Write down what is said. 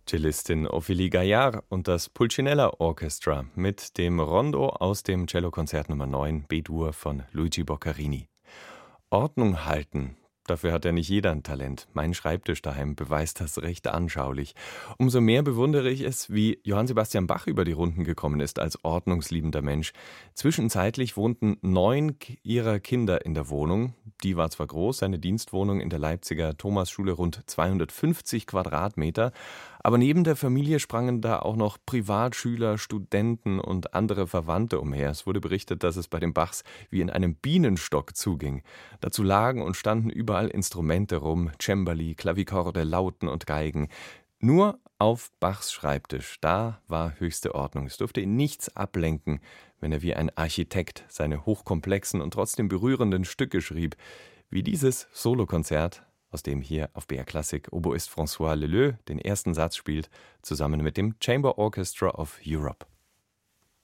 Cellistin Ophélie Gaillard und das Pulcinella Orchestra mit dem Rondo aus dem Cellokonzert Nummer 9 B-Dur von Luigi Boccherini. Ordnung halten. Dafür hat ja nicht jeder ein Talent. Mein Schreibtisch daheim beweist das recht anschaulich. Umso mehr bewundere ich es, wie Johann Sebastian Bach über die Runden gekommen ist als ordnungsliebender Mensch. Zwischenzeitlich wohnten 9 ihrer Kinder in der Wohnung. Die war zwar groß, seine Dienstwohnung in der Leipziger Thomasschule rund 250 Quadratmeter, aber neben der Familie sprangen da auch noch Privatschüler, Studenten und andere Verwandte umher. Es wurde berichtet, dass es bei den Bachs wie in einem Bienenstock zuging. Dazu lagen und standen überall Instrumente rum, Cembali, Klavikorde, Lauten und Geigen. Nur auf Bachs Schreibtisch, da war höchste Ordnung. Es durfte ihn nichts ablenken, wenn er wie ein Architekt seine hochkomplexen und trotzdem berührenden Stücke schrieb, wie dieses Solokonzert, aus dem hier auf BR Classic Oboist François Leleux den ersten Satz spielt, zusammen mit dem Chamber Orchestra of Europe.